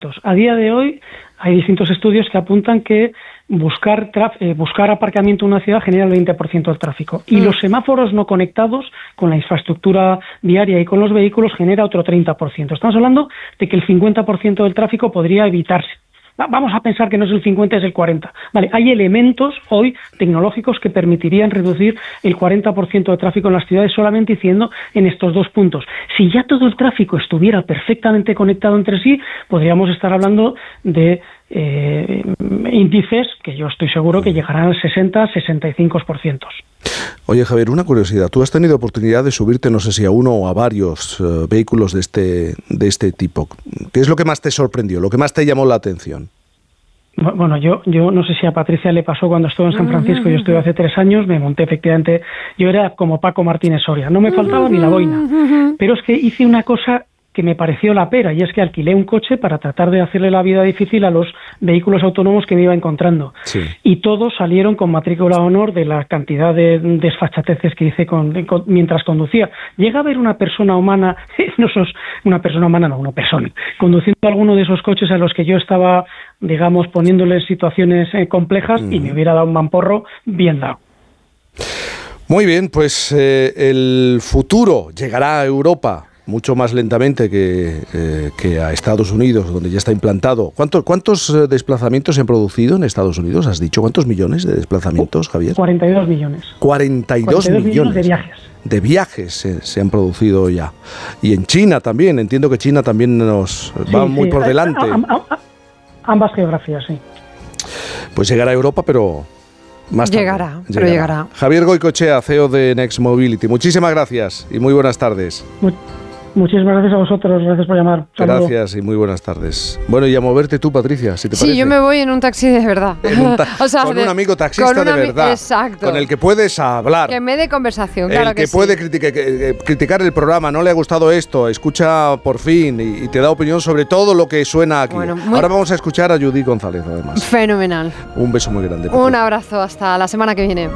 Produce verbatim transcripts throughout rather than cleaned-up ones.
A día de hoy hay distintos estudios que apuntan que buscar traf- eh, buscar aparcamiento en una ciudad genera el veinte por ciento del tráfico. Y mm. los semáforos no conectados con la infraestructura viaria y con los vehículos genera otro treinta por ciento. Estamos hablando de que el cincuenta por ciento del tráfico podría evitarse. Vamos a pensar que no es el cincuenta, es el cuarenta. Vale, hay elementos hoy tecnológicos que permitirían reducir el cuarenta por ciento de tráfico en las ciudades solamente diciendo en estos dos puntos. Si ya todo el tráfico estuviera perfectamente conectado entre sí, podríamos estar hablando de eh, índices que yo estoy seguro que llegarán al sesenta a sesenta y cinco por ciento. Oye, Javier, una curiosidad. Tú has tenido oportunidad de subirte, no sé si a uno o a varios uh, vehículos de este, de este tipo. ¿Qué es lo que más te sorprendió, lo que más te llamó la atención? Bueno, yo yo no sé si a Patricia le pasó cuando estuvo en San Francisco, yo estuve hace tres años, me monté efectivamente, yo era como Paco Martínez Soria, no me faltaba ni la boina, pero es que hice una cosa que me pareció la pera, y es que alquilé un coche para tratar de hacerle la vida difícil a los vehículos autónomos que me iba encontrando. Sí. Y todos salieron con matrícula honor de la cantidad de desfachateces que hice con, con, mientras conducía. Llega a haber una persona humana, no sos una persona humana, no, una persona, conduciendo alguno de esos coches a los que yo estaba, digamos, poniéndole en situaciones eh, complejas mm. y me hubiera dado un mamporro bien dado. Muy bien, pues eh, el futuro llegará a Europa mucho más lentamente que, eh, que a Estados Unidos, donde ya está implantado. ¿Cuántos, cuántos desplazamientos se han producido en Estados Unidos? ¿Has dicho cuántos millones de desplazamientos, Javier? cuarenta y dos millones. cuarenta y dos millones de viajes. De viajes se, se han producido ya. Y en China también, entiendo que China también nos sí, va muy sí. por delante. A, a, a, ambas geografías, sí. Pues llegará a Europa, pero más tarde. Llegará, llegará, pero llegará. Javier Goicoechea, C E O de Next Mobility. Muchísimas gracias y muy buenas tardes. Muy Muchísimas gracias a vosotros, gracias por llamar. Saludo. Gracias y muy buenas tardes. Bueno, y a moverte tú, Patricia, si te parece. Sí, yo me voy en un taxi de verdad. Un ta- o sea, con de, un amigo taxista de verdad. Exacto. Con el que puedes hablar. Que me dé conversación, claro el que, que sí. puede critica, que, criticar el programa, no le ha gustado esto, escucha por fin y, y te da opinión sobre todo lo que suena aquí. Bueno, muy... Ahora vamos a escuchar a Judith González, además. Fenomenal. Un beso muy grande. Patricia. Un abrazo, hasta la semana que viene.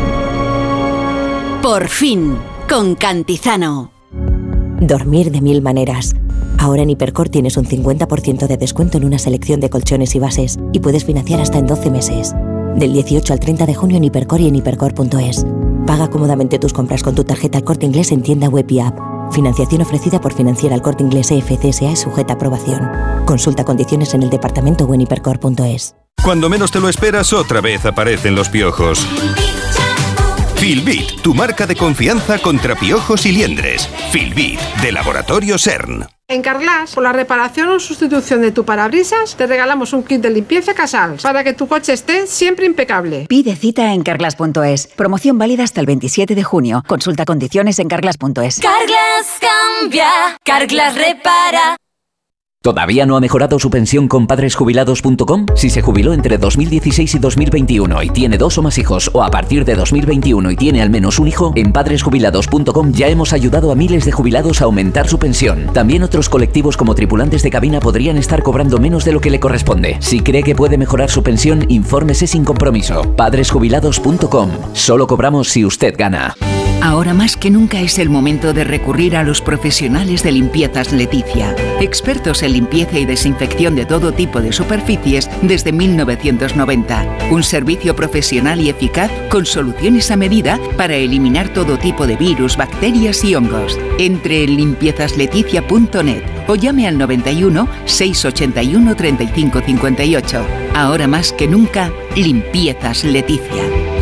Por fin, con Cantizano. Dormir de mil maneras. Ahora en Hipercor tienes un cincuenta por ciento de descuento en una selección de colchones y bases y puedes financiar hasta en doce meses. Del dieciocho al treinta de junio en Hipercor y en hipercor punto es. Paga cómodamente tus compras con tu tarjeta El Corte Inglés en tienda web y app. Financiación ofrecida por Financiera El Corte Inglés E F C S A y sujeta a aprobación. Consulta condiciones en el departamento o en hipercor punto es. Cuando menos te lo esperas, otra vez aparecen los piojos. Filbit, tu marca de confianza contra piojos y liendres. Filbit, de Laboratorio CERN. En Carglass, por la reparación o sustitución de tu parabrisas, te regalamos un kit de limpieza Casals para que tu coche esté siempre impecable. Pide cita en carglass punto es. Promoción válida hasta el veintisiete de junio. Consulta condiciones en carglass punto es. Carglass cambia, Carglass repara. ¿Todavía no ha mejorado su pensión con padres jubilados punto com? Si se jubiló entre dos mil dieciséis y dos mil veintiuno y tiene dos o más hijos, o a partir de dos mil veintiuno y tiene al menos un hijo, en padres jubilados punto com ya hemos ayudado a miles de jubilados a aumentar su pensión. También otros colectivos como tripulantes de cabina podrían estar cobrando menos de lo que le corresponde. Si cree que puede mejorar su pensión, infórmese sin compromiso. padres jubilados punto com. Solo cobramos si usted gana. Ahora más que nunca es el momento de recurrir a los profesionales de Limpiezas Leticia, expertos en limpieza y desinfección de todo tipo de superficies desde mil novecientos noventa. Un servicio profesional y eficaz con soluciones a medida para eliminar todo tipo de virus, bacterias y hongos. Entre en limpiezas leticia punto net o llame al noventa y uno, seiscientos ochenta y uno, treinta y cinco cincuenta y ocho. Ahora más que nunca, Limpiezas Leticia.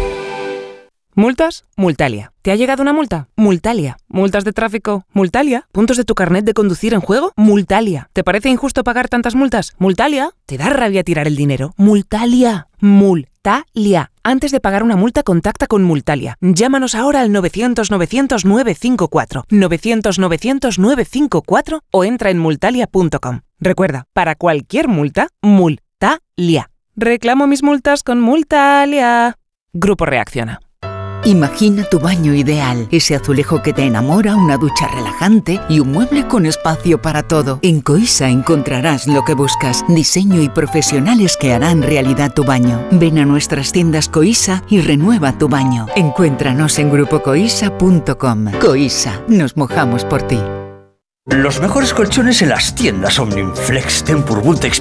¿Multas? Multalia. ¿Te ha llegado una multa? Multalia. ¿Multas de tráfico? Multalia. ¿Puntos de tu carnet de conducir en juego? Multalia. ¿Te parece injusto pagar tantas multas? Multalia. ¿Te da rabia tirar el dinero? Multalia. Multalia. Antes de pagar una multa, contacta con Multalia. Llámanos ahora al novecientos, novecientos, novecientos cincuenta y cuatro, novecientos, novecientos, novecientos cincuenta y cuatro o entra en multalia punto com. Recuerda, para cualquier multa, Multalia. Reclamo mis multas con Multalia. Grupo Reacciona. Imagina tu baño ideal, ese azulejo que te enamora, una ducha relajante y un mueble con espacio para todo. En Coisa encontrarás lo que buscas, diseño y profesionales que harán realidad tu baño. Ven a nuestras tiendas Coisa y renueva tu baño. Encuéntranos en grupo coisa punto com. Coisa, nos mojamos por ti. Los mejores colchones en las tiendas Omniflex, Tempur, Vultex,